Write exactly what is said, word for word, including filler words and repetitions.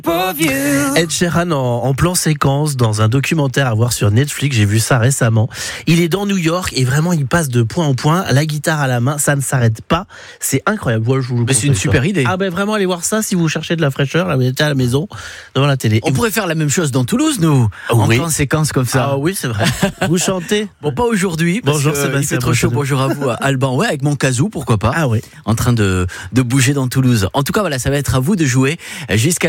Ed Sheeran en, en plan séquence dans un documentaire à voir sur Netflix, j'ai vu ça récemment. Il est dans New York et vraiment il passe de point en point, la guitare à la main, ça ne s'arrête pas. C'est incroyable. Moi, je vous le Mais c'est une conseille, super ça. idée. Ah ben vraiment, allez voir ça si vous cherchez de la fraîcheur, là, vous êtes à la maison devant la télé. On Et pourrait faire la même chose dans Toulouse, nous, Oui. en plan séquence comme ça. Ah oui, c'est vrai. Vous chantez? Bon, pas aujourd'hui. Parce Bonjour que, euh, Sébastien. Il fait trop chaud. Bonjour à vous, Alban. Ouais, avec mon kazoo, pourquoi pas. Ah oui. En train de, de bouger dans Toulouse. En tout cas, voilà, ça va être à vous de jouer jusqu'à